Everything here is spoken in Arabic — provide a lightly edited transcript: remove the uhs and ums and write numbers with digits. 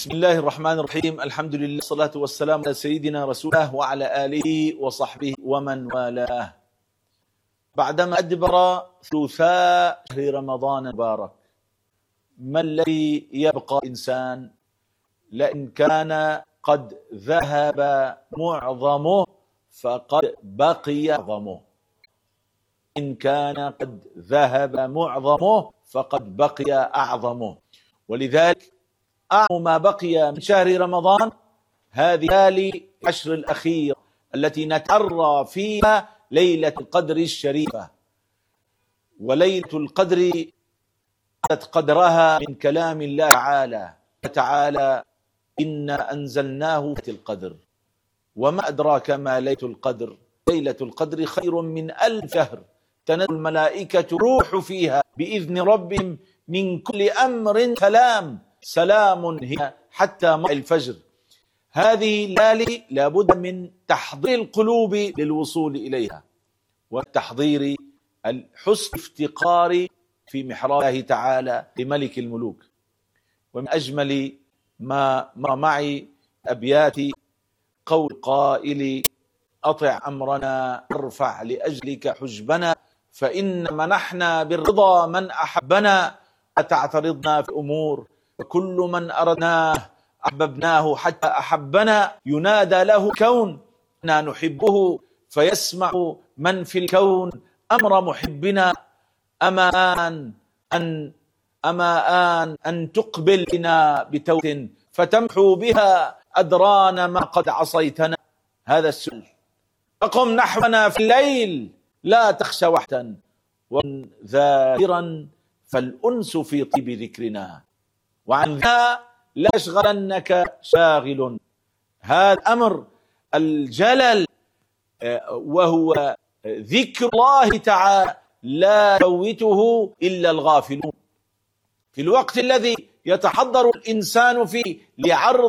بسم الله الرحمن الرحيم. الحمد لله والصلاة والسلام على سيدنا رسول الله وعلى آله وصحبه ومن والاه. بعدما أدبر ثلثاء شهر رمضان المبارك، ما الذي يبقى إنسان؟ لئن كان قد ذهب معظمه فقد بقي معظمه. إن كان قد ذهب معظمه فقد بقي أعظمه. ولذلك أعظم ما بقي من شهر رمضان هذه العشر الأخيرة التي نتعرى فيها ليلة القدر الشريفة. وليلة القدر قدرها من كلام الله تعالى إنا أنزلناه في القدر وما أدراك ما ليلة القدر. ليلة القدر خير من 1000 شهر، تنزل الملائكة روح فيها بإذن ربهم من كل أمر سلام هي حتى مطلع الفجر. هذه الليالي لابد من تحضير القلوب للوصول إليها والتحضير حسن افتقار في محراب الله تعالى لملك الملوك. ومن أجمل ما معي أبيات قول قائل: أطع أمرنا ارفع لأجلك حجبنا، فإن منحنا بالرضا من أحبنا، أتعترضنا في الأمور وكل من أردناه أحببناه حتى أحبنا. ينادى له كون أننا نحبه فيسمع من في الكون أمر محبنا. أما آن أن تقبل بنا بتوبة فتمحو بها أدران ما قد عصيتنا. هذا السؤال. فقم نحونا في الليل لا تخشى وحدا، وكن ذاكرا فالأنس في طيب ذكرنا، وعن ذا لا يشغلنك شاغل. هذا أمر الجلل وهو ذكر الله تعالى لا يفوته إلا الغافلون. في الوقت الذي يتحضر الإنسان فيه لعرض